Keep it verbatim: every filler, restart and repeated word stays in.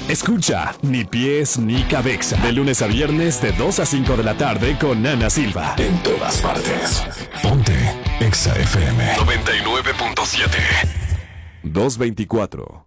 Escucha Ni Pies Ni Cabeza. De lunes a viernes de dos a cinco de la tarde con Ana Silva. En todas partes. Ponte Exa F M. noventa y nueve punto siete. doscientos veinticuatro.